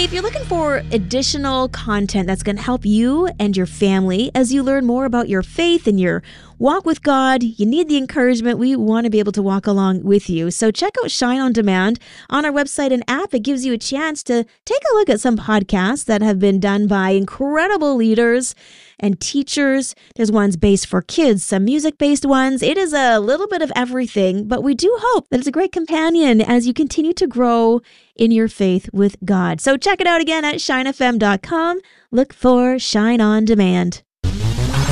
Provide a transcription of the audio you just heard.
If you're looking for additional content that's going to help you and your family as you learn more about your faith and your walk with God, you need the encouragement. We want to be able to walk along with you. So check out Shine On Demand on our website and app. It gives you a chance to take a look at some podcasts that have been done by incredible leaders and teachers. There's ones based for kids, some music-based ones. It is a little bit of everything, but we do hope that it's a great companion as you continue to grow in your faith with God. So check it out again at shinefm.com. Look for Shine On Demand.